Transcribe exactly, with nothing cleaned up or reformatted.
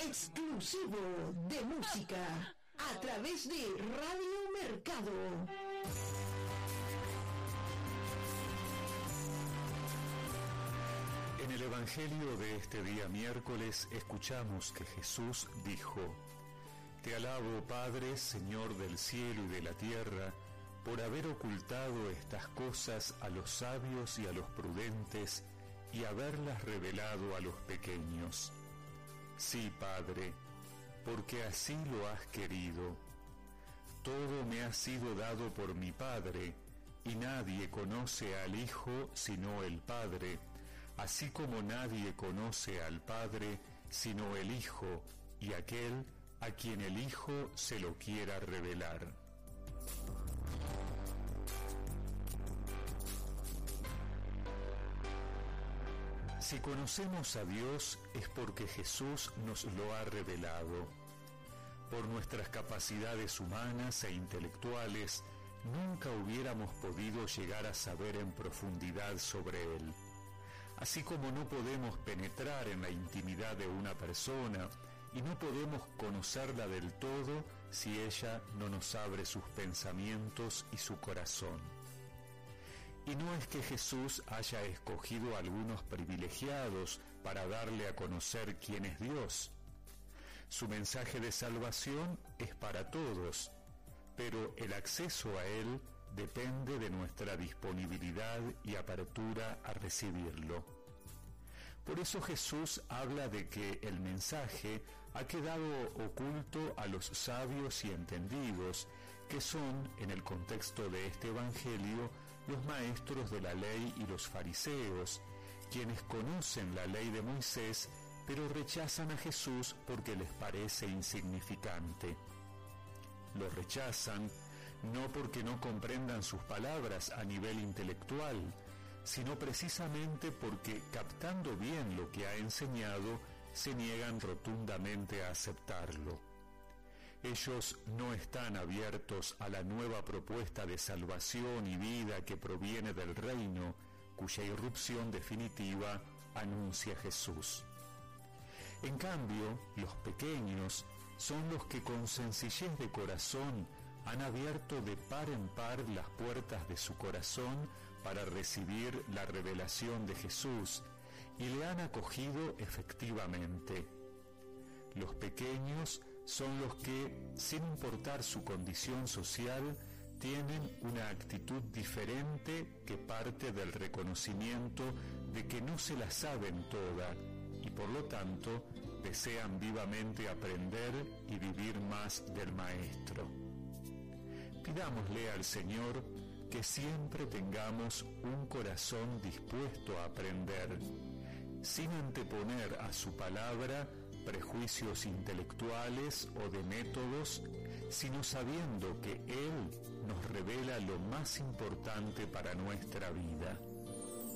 exclusivo de música a través de Radio Mercado. En el Evangelio de este día miércoles escuchamos que Jesús dijo: Te alabo, Padre, Señor del cielo y de la tierra, por haber ocultado estas cosas a los sabios y a los prudentes y haberlas revelado a los pequeños. Sí, Padre, porque así lo has querido. Todo me ha sido dado por mi Padre, y nadie conoce al Hijo sino el Padre, así como nadie conoce al Padre sino el Hijo y aquel a quien el Hijo se lo quiera revelar. Si conocemos a Dios es porque Jesús nos lo ha revelado. Por nuestras capacidades humanas e intelectuales, nunca hubiéramos podido llegar a saber en profundidad sobre Él. Así como no podemos penetrar en la intimidad de una persona y no podemos conocerla del todo si ella no nos abre sus pensamientos y su corazón. Y no es que Jesús haya escogido a algunos privilegiados para darle a conocer quién es Dios. Su mensaje de salvación es para todos, pero el acceso a Él depende de nuestra disponibilidad y apertura a recibirlo. Por eso Jesús habla de que el mensaje ha quedado oculto a los sabios y entendidos, que son, en el contexto de este Evangelio, los maestros de la ley y los fariseos, quienes conocen la ley de Moisés, pero rechazan a Jesús porque les parece insignificante. Lo rechazan no porque no comprendan sus palabras a nivel intelectual, sino precisamente porque, captando bien lo que ha enseñado, se niegan rotundamente a aceptarlo. Ellos no están abiertos a la nueva propuesta de salvación y vida que proviene del reino, cuya irrupción definitiva anuncia Jesús. En cambio, los pequeños son los que con sencillez de corazón han abierto de par en par las puertas de su corazón para recibir la revelación de Jesús y le han acogido efectivamente. Los pequeños son los que, sin importar su condición social, tienen una actitud diferente que parte del reconocimiento de que no se la saben toda y por lo tanto desean vivamente aprender y vivir más del Maestro. Pidámosle al Señor que siempre tengamos un corazón dispuesto a aprender, sin anteponer a su palabra prejuicios intelectuales o de métodos, sino sabiendo que Él nos revela lo más importante para nuestra vida.